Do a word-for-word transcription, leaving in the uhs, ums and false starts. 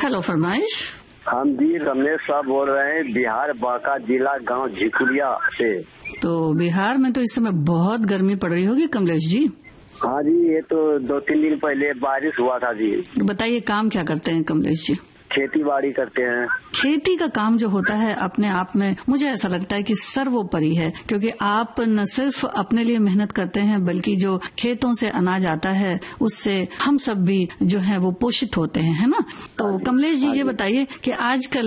Hello फरमाइश। हम जी रमेश साहब बोल रहे हैं, बिहार बांका जिला गांव झिकुलिया से। तो बिहार में तो इस समय बहुत गर्मी पड़ रही होगी कमलेश जी। हाँ जी, ये तो दो तीन दिन पहले बारिश हुआ था जी। बताइए काम क्या करते हैं कमलेश जी? खेती बाड़ी करते हैं। खेती का काम जो होता है अपने आप में मुझे ऐसा लगता है कि सर्वोपरि है, क्योंकि आप न सिर्फ अपने लिए मेहनत करते हैं बल्कि जो खेतों से अनाज आता है उससे हम सब भी जो है वो पोषित होते हैं, है ना। तो कमलेश जी ये बताइए कि आजकल